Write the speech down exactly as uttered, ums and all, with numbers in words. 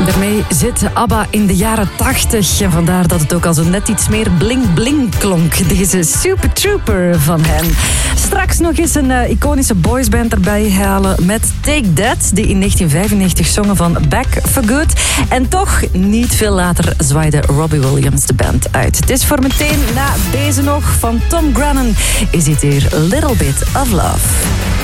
Daarmee zit ABBA in de jaren tachtig. En vandaar dat het ook al zo net iets meer bling-bling klonk. Deze Super Trooper van hen. Straks nog eens een uh, iconische boysband erbij halen met Take That, die in negentien vijfennegentig zongen van Back for Good. En toch, niet veel later zwaaide Robbie Williams de band uit. Het is voor meteen na deze nog van Tom Grennan. Is dit hier Little Bit of Love.